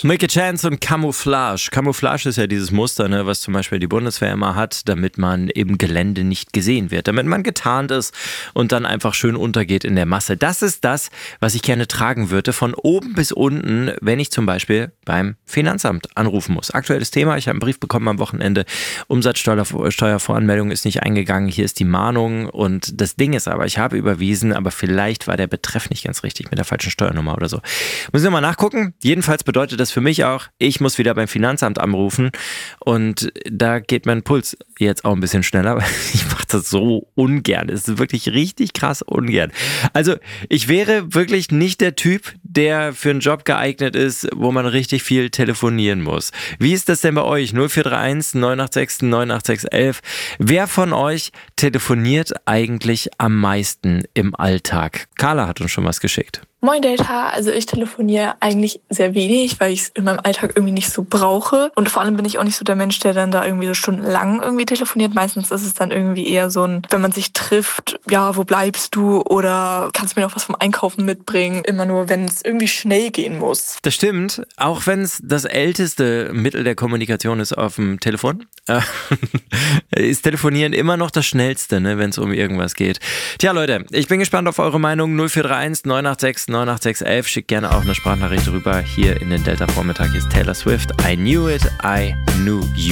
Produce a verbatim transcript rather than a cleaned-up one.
Make a Chance und Camouflage. Camouflage ist ja dieses Muster, ne, was zum Beispiel die Bundeswehr immer hat, damit man im Gelände nicht gesehen wird, damit man getarnt ist und dann einfach schön untergeht in der Masse. Das ist das, was ich gerne tragen würde, von oben bis unten, wenn ich zum Beispiel beim Finanzamt anrufen muss. Aktuelles Thema, ich habe einen Brief bekommen am Wochenende, Umsatzsteuervoranmeldung ist nicht eingegangen, hier ist die Mahnung und das Ding ist aber, ich habe überwiesen, aber vielleicht war der Betreff nicht ganz richtig mit der falschen Steuernummer oder so. Müssen wir mal nachgucken. Jedenfalls bedeutet das für mich auch, ich muss wieder beim Finanzamt anrufen und da geht mein Puls jetzt auch ein bisschen schneller, weil ich mache das so ungern. Es ist wirklich richtig krass ungern. Also ich wäre wirklich nicht der Typ, der für einen Job geeignet ist, wo man richtig viel telefonieren muss. Wie ist das denn bei euch? null vier drei eins neun acht sechs neun acht sechs eins. Wer von euch telefoniert eigentlich am meisten im Alltag? Carla hat uns schon was geschickt. Moin Data, also ich telefoniere eigentlich sehr wenig, weil ich es in meinem Alltag irgendwie nicht so brauche. Und vor allem bin ich auch nicht so der Mensch, der dann da irgendwie so stundenlang irgendwie telefoniert. Meistens ist es dann irgendwie eher so ein, wenn man sich trifft, ja, wo bleibst du? Oder kannst du mir noch was vom Einkaufen mitbringen? Immer nur, wenn es irgendwie schnell gehen muss. Das stimmt, auch wenn es das älteste Mittel der Kommunikation ist auf dem Telefon. Äh, ist Telefonieren immer noch das Schnellste, ne, wenn es um irgendwas geht. Tja Leute, ich bin gespannt auf eure Meinung. null vier drei eins neun acht sechs neun acht sechs eins. Schickt gerne auch eine Sprachnachricht rüber. Hier in den Delta Vormittag ist Taylor Swift. I knew it, I knew you.